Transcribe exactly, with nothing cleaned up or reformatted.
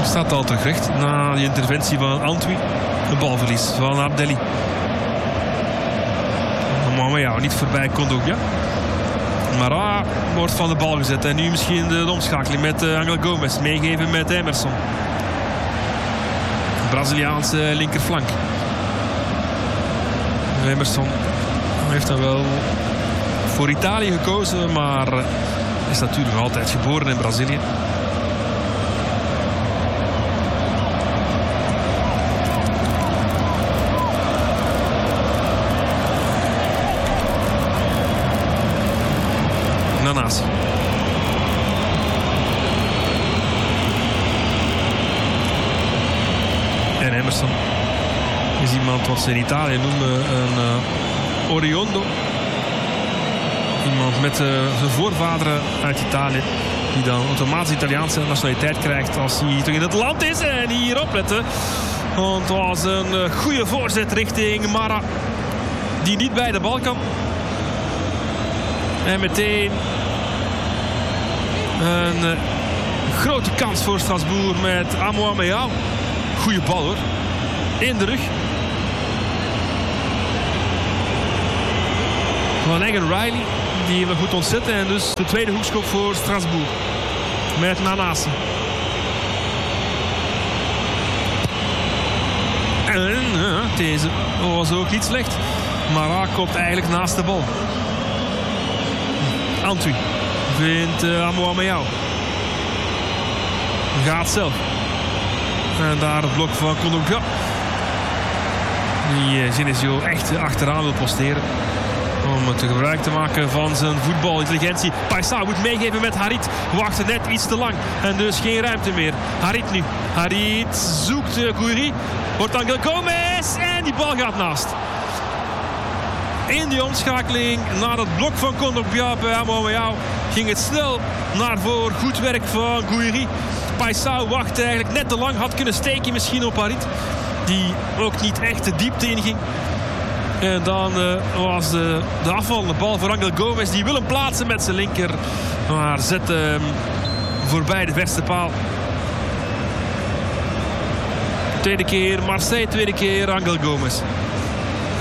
staat al terug recht na die interventie van Antwi. Een balverlies van Abdelli. Maar ja, niet voorbij Kondogbia. Mara wordt van de bal gezet. En nu misschien de omschakeling met uh, Angel Gomes. Meegeven met Emerson. Braziliaanse linkerflank. Emerson heeft dan wel voor Italië gekozen, maar is natuurlijk altijd geboren in Brazilië. Nanasi. En Emerson is iemand wat ze in Italië noemen een uh, Oriondo. Iemand met uh, zijn voorvaderen uit Italië. Die dan automatisch Italiaanse nationaliteit krijgt als hij toch in het land is. En hier opletten. Want het was een uh, goede voorzet richting Mara. Die niet bij de bal kan. En meteen een uh, grote kans voor Strasbourg met Amoameyao. Goeie bal hoor. In de rug. Van Egan Riley. Die we goed ontzetten. En dus de tweede hoekschop voor Strasbourg. Met Nanasi. En uh, deze was ook niet slecht. Mara komt eigenlijk naast de bal. Antwi vindt uh, Amoameyao. Gaat zelf. En daar het blok van Kondogbia. Die uh, Genesio echt achteraan wil posteren. Om te gebruik te maken van zijn voetbalintelligentie. Paisa moet meegeven met Harit. Wacht net iets te lang. En dus geen ruimte meer. Harit nu. Harit zoekt uh, Gouiri. Wordt Angel Gomes. En die bal gaat naast. In die omschakeling naar het blok van Kondogbia bij Amoameyao ging het snel naar voor. Goed werk van Gouiri. Paisa wacht eigenlijk net te lang. Had kunnen steken misschien op Harit. Die ook niet echt de diepte in ging. En dan uh, was de, de afvallende bal voor Angel Gomes. Die wil hem plaatsen met zijn linker. Maar zet hem voorbij de verste paal. Tweede keer Marseille, tweede keer Angel Gomes.